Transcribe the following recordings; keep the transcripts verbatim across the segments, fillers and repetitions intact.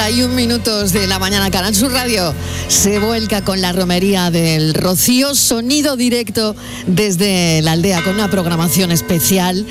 treinta y un minutos de la mañana. Canal Sur Radio se vuelca con la romería del Rocío, sonido directo desde la aldea con una programación especial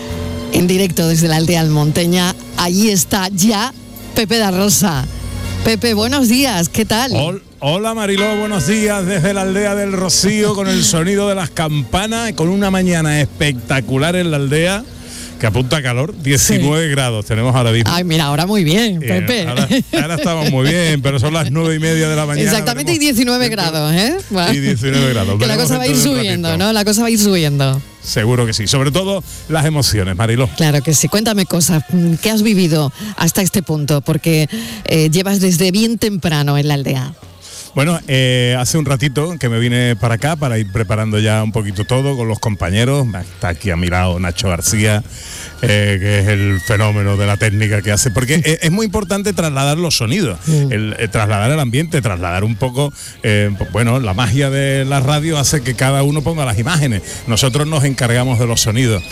en directo desde la aldea almonteña. Allí está ya Pepe da Rosa. Pepe, buenos días, ¿qué tal? Hola. Hola Mariló, buenos días desde la aldea del Rocío con el sonido de las campanas, con una mañana espectacular en la aldea que apunta a calor, diecinueve sí. grados tenemos ahora mismo. Ay, mira, ahora muy bien, bien Pepe. Ahora, ahora estamos muy bien, pero son las nueve y media de la mañana. Exactamente, y diecinueve grados, ¿eh? Bueno, y diecinueve grados. Que la cosa va a ir subiendo, ¿no? La cosa va a ir subiendo. Seguro que sí, sobre todo las emociones, Mariló. Claro que sí, cuéntame cosas, ¿qué has vivido hasta este punto? Porque eh, llevas desde bien temprano en la aldea. Bueno, eh, hace un ratito que me vine para acá para ir preparando ya un poquito todo con los compañeros. Está aquí a mi lado Nacho García, eh, que es el fenómeno de la técnica que hace, porque es, es muy importante trasladar los sonidos, mm. el, el trasladar el ambiente, trasladar un poco, eh, bueno, la magia de la radio hace que cada uno ponga las imágenes. Nosotros nos encargamos de los sonidos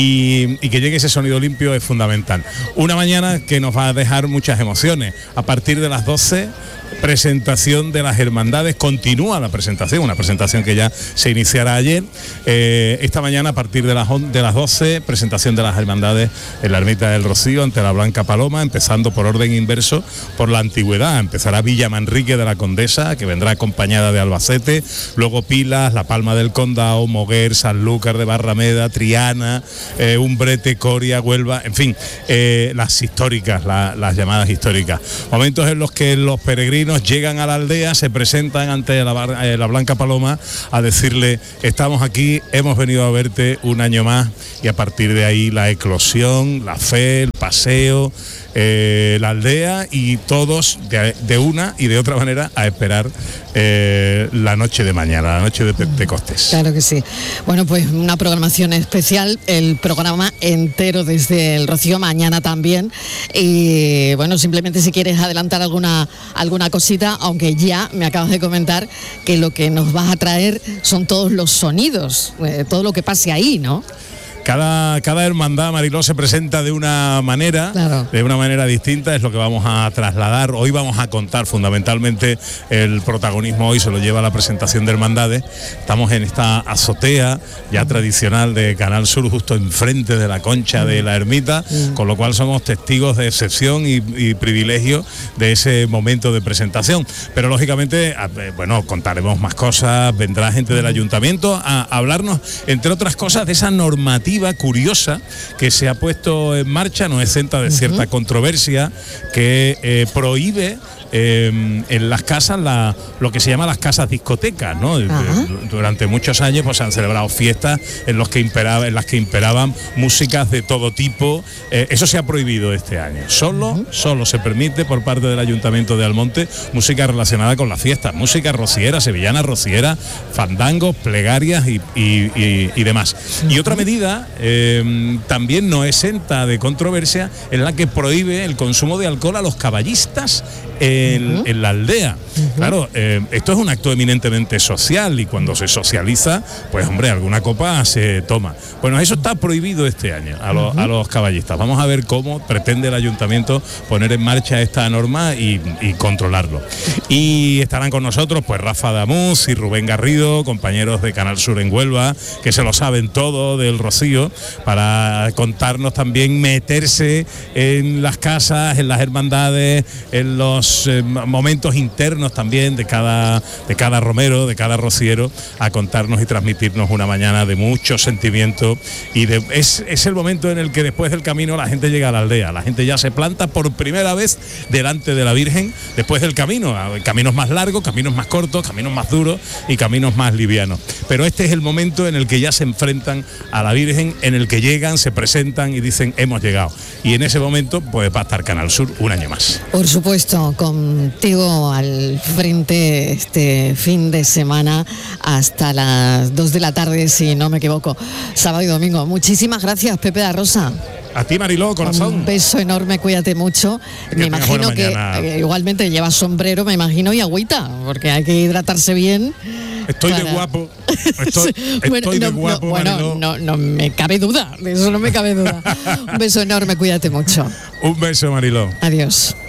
y, y que llegue ese sonido limpio es fundamental. Una mañana que nos va a dejar muchas emociones. A partir de las doce, presentación de las hermandades, continúa la presentación, una presentación que ya se iniciará ayer. Eh, esta mañana a partir de las, de las doce, presentación de las hermandades en la ermita del Rocío ante la Blanca Paloma, empezando por orden inverso por la antigüedad. Empezará Villa Manrique de la Condesa, que vendrá acompañada de Albacete, luego Pilas, La Palma del Condado, Moguer, Sanlúcar de Barrameda, Triana, eh, Umbrete, Coria, Huelva, en fin, eh, las históricas, la, las llamadas históricas. Momentos en los que los peregrinos llegan a la aldea, se presentan ante la, eh, la Blanca Paloma a decirle: estamos aquí, hemos venido a verte un año más, y a partir de ahí la eclosión, la fe, el paseo, eh, la aldea y todos de, de una y de otra manera a esperar eh, la noche de mañana, la noche de Pentecostés. Claro que sí. Bueno, pues una programación especial, el programa entero desde el Rocío, mañana también. Y bueno, simplemente si quieres adelantar alguna, alguna cosita, aunque ya me acabas de comentar que lo que nos vas a traer son todos los sonidos, eh, todo lo que pase ahí, ¿no? Cada, cada hermandad, Mariló, se presenta de una manera, claro. de una manera distinta, es lo que vamos a trasladar. Hoy vamos a contar fundamentalmente el protagonismo, hoy se lo lleva la presentación de hermandades. Estamos en esta azotea ya tradicional de Canal Sur, justo enfrente de la concha de la ermita, con lo cual somos testigos de excepción y, y privilegio de ese momento de presentación. Pero lógicamente, bueno, contaremos más cosas, vendrá gente del ayuntamiento a hablarnos, entre otras cosas, de esa normativa curiosa que se ha puesto en marcha, no exenta de cierta uh-huh. controversia, que eh, prohíbe eh, en las casas la, lo que se llama las casas discotecas, ¿no? Uh-huh. Durante muchos años pues, se han celebrado fiestas en, los que imperaba, en las que imperaban músicas de todo tipo. Eh, eso se ha prohibido este año. Solo, uh-huh. solo se permite por parte del Ayuntamiento de Almonte música relacionada con las fiestas, música rociera, sevillana, rociera, fandangos, plegarias y, y, y, y demás. Uh-huh. Y otra medida Eh, también no exenta de controversia, en la que prohíbe el consumo de alcohol a los caballistas en, uh-huh. en la aldea. Uh-huh. Claro, eh, esto es un acto eminentemente social y cuando se socializa, pues hombre, alguna copa se toma. Bueno, eso está prohibido este año a, lo, uh-huh. a los caballistas. Vamos a ver cómo pretende el ayuntamiento poner en marcha esta norma y, y controlarlo. Y estarán con nosotros pues Rafa Damuz y Rubén Garrido, compañeros de Canal Sur en Huelva, que se lo saben todo del Rocío, para contarnos también, meterse en las casas, en las hermandades, en los eh, momentos internos también de cada, de cada romero, de cada rociero, a contarnos y transmitirnos una mañana de mucho sentimiento. Y de, es, es el momento en el que después del camino la gente llega a la aldea, la gente ya se planta por primera vez delante de la Virgen después del camino, caminos más largos, caminos más cortos, caminos más duros y caminos más livianos. Pero este es el momento en el que ya se enfrentan a la Virgen, en el que llegan, se presentan y dicen hemos llegado. Y en ese momento pues va a estar Canal Sur un año más. Por supuesto, contigo al frente este fin de semana hasta las dos de la tarde, si no me equivoco, sábado y domingo. Muchísimas gracias, Pepe da Rosa. A ti, Mariló, corazón. Un beso enorme, cuídate mucho. Que me imagino que eh, igualmente llevas sombrero, me imagino, y agüita, porque hay que hidratarse bien. Estoy para... de guapo. Estoy, bueno, estoy no, de guapo, no, bueno, no, no me cabe duda, de eso no me cabe duda. Un beso enorme, cuídate mucho. Un beso, Mariló. Adiós.